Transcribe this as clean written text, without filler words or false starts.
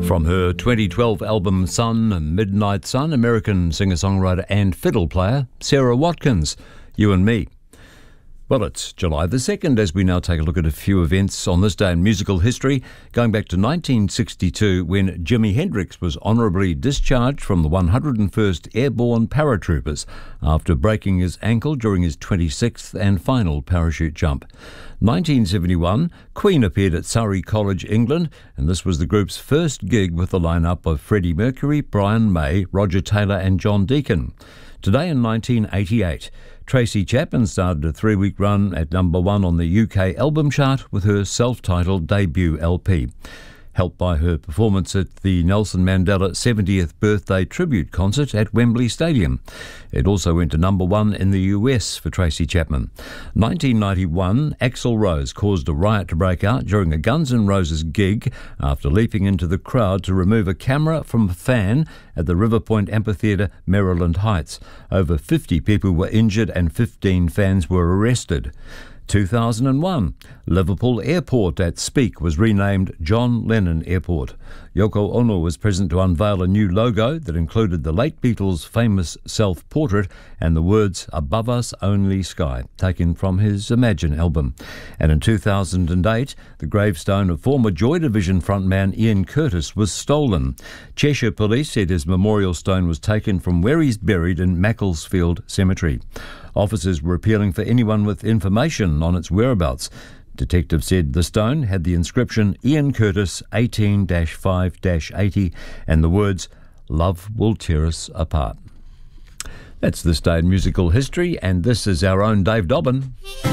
From her 2012 album Sun, Midnight Sun, American singer-songwriter and fiddle player Sarah Watkins, You and Me. Well, it's July the 2nd as we now take a look at a few events on this day in musical history, going back to 1962 when Jimi Hendrix was honourably discharged from the 101st Airborne Paratroopers after breaking his ankle during his 26th and final parachute jump. 1971, Queen appeared at Surrey College, England, and this was the group's first gig with the lineup of Freddie Mercury, Brian May, Roger Taylor and John Deacon. Today in 1988, Tracy Chapman started a 3-week run at number 1 on the UK album chart with her self-titled debut LP. Helped by her performance at the Nelson Mandela 70th birthday tribute concert at Wembley Stadium. It also went to number 1 in the US for Tracy Chapman. 1991, Axl Rose caused a riot to break out during a Guns N' Roses gig after leaping into the crowd to remove a camera from a fan at the River Point Amphitheatre, Maryland Heights. Over 50 people were injured and 15 fans were arrested. 2001, Liverpool Airport at Speke was renamed John Lennon Airport. Yoko Ono was present to unveil a new logo that included the late Beatles' famous self-portrait and the words "Above Us Only Sky," taken from his Imagine album. And in 2008, the gravestone of former Joy Division frontman Ian Curtis was stolen. Cheshire Police said his memorial stone was taken from where he's buried in Macclesfield Cemetery. Officers were appealing for anyone with information on its whereabouts. Detectives said the stone had the inscription Ian Curtis 18-5-80 and the words "Love will tear us apart." That's this day in musical history, and this is our own Dave Dobbin.